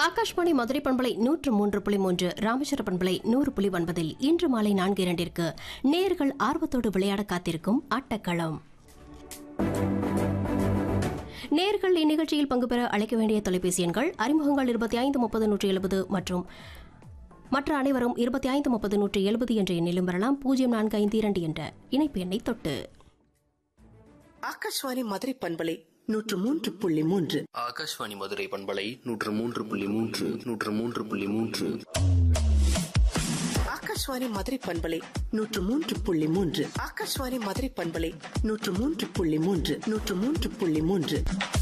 ஆகாஷ்வாணி மதுரை பண்பலை 103.3, ராமேஸ்வர பண்பலை 100.9 இன்று மாலை 4:02 நேயர்கள் ஆர்வத்தோடு விளையாட காத்திருக்கும் ஆட்டக்களம். நேயர்கள் இந்நிகழ்ச்சியில் பங்கு பெற அழைக்க வேண்டிய தொலைபேசி எண்கள் அறிமுகங்கள் 2530-170 மற்றும் மற்ற அனைவரும் 2530-170 என்ற எண்ணிலும் வரலாம். 0452 என்ற இணைப்பு எண்ணை தொட்டு. ஆகாஷ்வாணி மதுரை பண்பலை 103.3, ஆகாஷ்வாணி மதுரை பண்பலை 103.3, 103.3, ஆகாஷ்வாணி மதுரை பண்பலை 103.3, ஆகாஷ்வாணி மதுரை பண்பலை 103.3, 103.3.